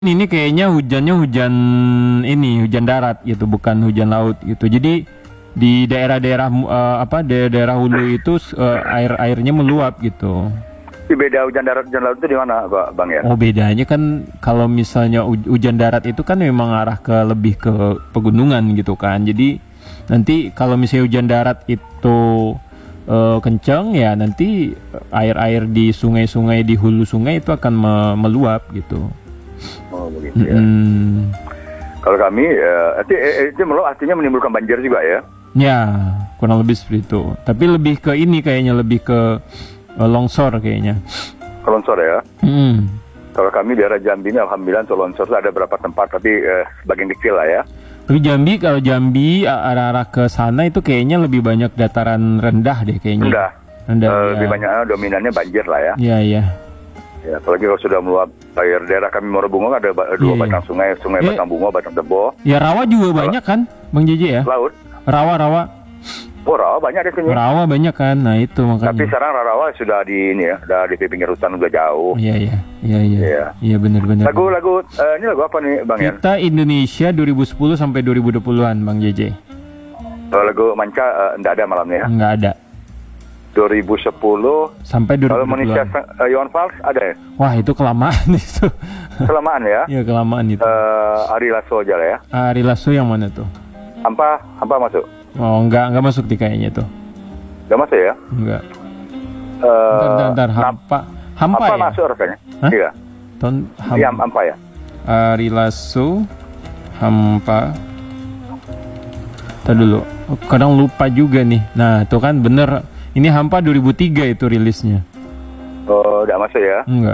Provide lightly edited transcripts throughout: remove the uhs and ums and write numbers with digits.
Ini kayaknya hujannya hujan darat gitu, bukan hujan laut gitu. Jadi di daerah-daerah daerah hulu itu airnya meluap gitu. Beda hujan darat hujan laut itu di mana, Pak Bang ya? Oh, bedanya kan kalau misalnya hujan darat itu kan memang arah lebih ke pegunungan gitu kan. Jadi nanti kalau misalnya hujan darat itu kencang ya, nanti air-air di sungai-sungai di hulu sungai itu akan meluap gitu. Oh begitu ya. Kalau kami itu meluap artinya menimbulkan banjir juga ya? Ya, kurang lebih seperti itu. Tapi lebih ke ini kayaknya, lebih ke longsor kayaknya. Longsor ya? Kalau kami daerah Jambi ini alhamdulillah untuk longsor itu ada beberapa tempat, tapi sebagian kecil lah ya. Tapi kalau Jambi arah-arah ke sana itu kayaknya lebih banyak dataran rendah deh kayaknya. Rendah. Lebih banyak dominannya banjir lah ya. Iya, iya. Ya, apalagi kalau sudah meluap air daerah kami Morobungo ada dua batang sungai Batang Bungo, Batang Tebo. Ya, rawa juga banyak kan, Bang JJ ya? Laut. Rawa. Oh, rawa banyak di sini. Rawa banyak kan, nah itu makanya. Tapi sekarang rawa sudah di ini ya, udah di pinggir hutan udah jauh. Iya, benar. Lagu ini lagu apa nih, Bang Yan? Kita Indonesia 2010 sampai 2020-an, Bang JJ. Lagu Manca enggak ada malamnya ya? Enggak ada. 2010 sampai 2020. Kalau Malaysia Iwan Fals ada ya? Wah, itu kelamaan itu. Kelamaan ya? Iya, kelamaan itu. Ari Lasso aja lah ya. Ari Lasso yang mana tuh? Hampa masuk? Oh, enggak masuk di kayaknya tuh. Enggak masuk ya? Enggak. Bentar, Hampa ya? Masuk rasanya. Hah? Iya. Hampa ya? Ari Lasso, Hampa. Tadi dulu. Kadang lupa juga nih. Nah, tuh kan bener. Ini Hampa 2003 itu rilisnya. Oh, enggak masuk ya? Enggak.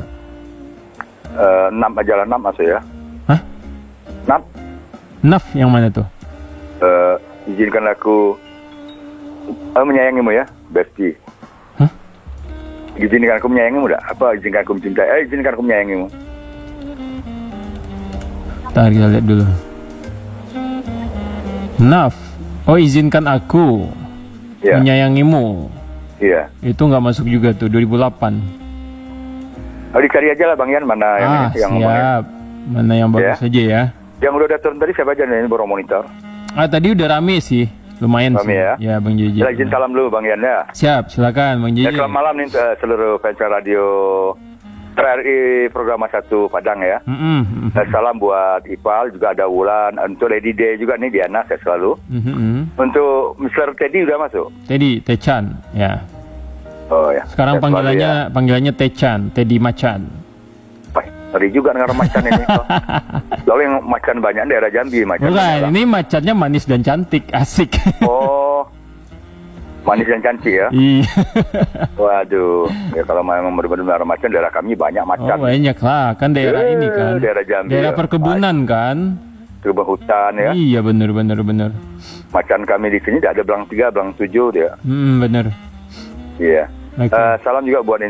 6 aja lah, 6 masuk ya? Hah? 6? Naf yang mana tuh? Izinkan aku menyayangimu ya, Besti. Hah? Izinkan aku menyayangimu dah? Apa izinkan aku mencintai? Izinkan aku menyayangimu. Ntar kita lihat dulu. Naf. Oh, izinkan aku menyayangimu. Iya. Itu nggak masuk juga tuh, 2008. Oh, dicari aja lah Bang Yan, mana yang siap. Mana yang bagus aja ya. Yang udah turun tadi siapa aja nih, baru monitor? Tadi udah rame sih. Lumayan rame sih. Ya, Bang JJ. Izin salam dulu Bang Yan ya. Siap, silakan Bang JJ. Selamat malam nih seluruh fans radio RRI program 1 Padang ya. Salam buat Ipal, juga ada Wulan, untuk Lady Day juga nih, Diana saya selalu. Untuk Mr. Teddy udah masuk? Teddy, Techan, ya. Oh ya. Sekarang panggilannya Techan, Teddy Macan. Tadi juga dengar macan ini. Lalu yang macan banyak daerah Jambi macan. Bukan, ini macannya manis dan cantik, asik. Oh. Manis dan cantik ya? Iya. Waduh, ya kalau memang benar-benar macan, daerah kami banyak macan. Oh, banyak lah, kan daerah ini kan. Daerah Jambi. Daerah perkebunan kan. Kebun hutan ya. Iya, benar. Macan kami di sini ada belang 3, belang 7 dia. Benar. Iya. Okay. Salam juga buat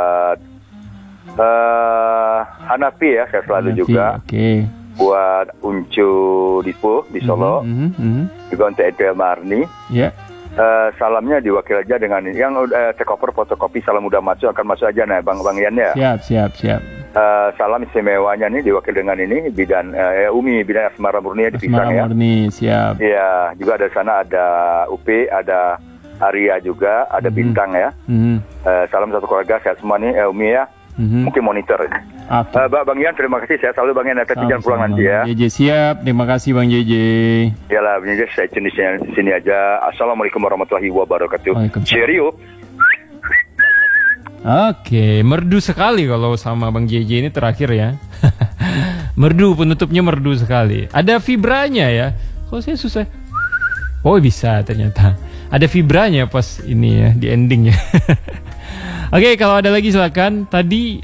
Hanafi ya, saya selalu Hanafi, juga. Okay. Buat Uncu Dipo di Solo. Juga untuk Ede Marni. Ya. Salamnya diwakil aja dengan ini. Yang take over fotokopi salam udah masuk, akan masuk aja nih Bang Yan ya. Siap. Salam istimewanya nih diwakil dengan ini Bidan Umi Bidan Asmara Murni di Pisang ya. Murni, siap. Iya, juga ada sana ada UP, ada Arya juga, ada Bintang ya. Salam satu keluarga, sehat semua nih Umi ya. Mungkin monitor ini. Bang Yan, terima kasih. Saya selalu Bang Yan, tapi jangan pulang nanti ya. JJ siap, terima kasih Bang JJ. Yalah, Bang JJ, saya jenisnya di sini aja. Assalamualaikum warahmatullahi wabarakatuh. Cheerio. Oke, merdu sekali kalau sama Bang JJ ini terakhir ya. Merdu, penutupnya merdu sekali. Ada vibranya ya. Kalau saya susah. Oh, bisa ternyata. Ada vibranya pas ini ya, di ending ya. Oke, kalau ada lagi silakan. Tadi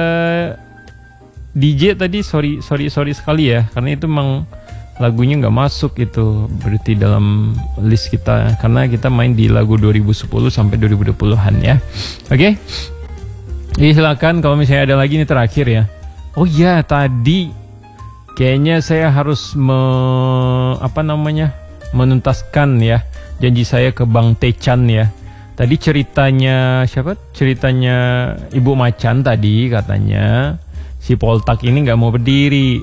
DJ tadi sorry sekali ya, karena itu memang lagunya nggak masuk itu berarti dalam list kita, karena kita main di lagu 2010 sampai 2020-an ya. Oke. Jadi silakan kalau misalnya ada lagi ini terakhir ya. Oh iya, tadi kayaknya saya harus menuntaskan ya janji saya ke Bang Techan ya. Tadi ceritanya Ibu Macan tadi katanya si Poltak ini nggak mau berdiri.